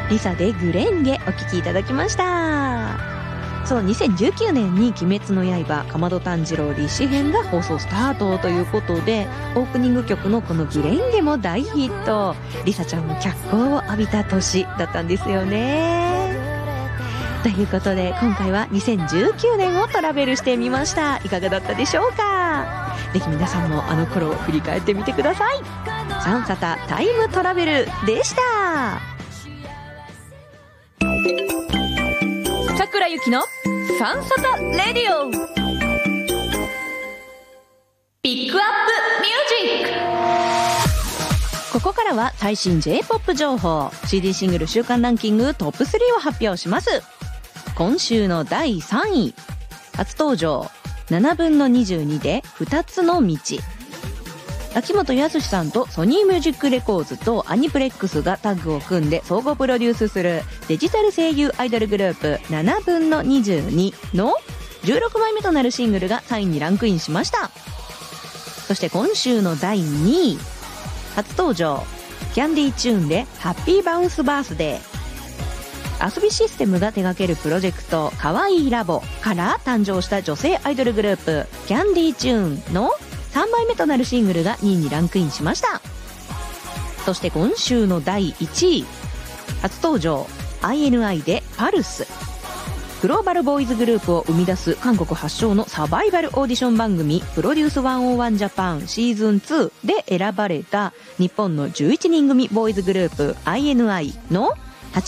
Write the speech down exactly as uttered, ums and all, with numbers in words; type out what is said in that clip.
リサでグレンゲお聴きいただきました。そう、にせんじゅうきゅうねんに鬼滅の刃竈門炭治郎立志編が放送スタートということで、オープニング曲のこのグレンゲも大ヒット。リサちゃんも脚光を浴びた年だったんですよね。ということで今回はにせんじゅうきゅうねんをトラベルしてみました。いかがだったでしょうか。ぜひ皆さんもあの頃を振り返ってみてください。サンサタタイムトラベルでした。桜ゆきのサンサタレディオピックアップミュージック。ここからは最新 J-ポップ 情報、 シーディー シングル週間ランキングトップスリーを発表します。今週のだいさんい、初登場ななぶんのにじゅうにでふたつの道。秋元康さんとソニーミュージックレコーズとアニプレックスがタッグを組んで総合プロデュースするデジタル声優アイドルグループななぶんのにじゅうにのじゅうろくまいめとなるシングルがさんいにランクインしました。そして今週のだいにい、初登場キャンディーチューンでハッピーバウンスバースデー。遊びシステムが手掛けるプロジェクトかわいいラボから誕生した女性アイドルグループキャンディーチューンのさんまいめとなるシングルがにいにランクインしました。そして今週のだいいちい、初登場 アイエヌアイ でパルス。グローバルボーイズグループを生み出す韓国発祥のサバイバルオーディション番組プロデュースひゃくいちジャパンシーズンツーで選ばれた日本のじゅういちにん組ボーイズグループ アイエヌアイ の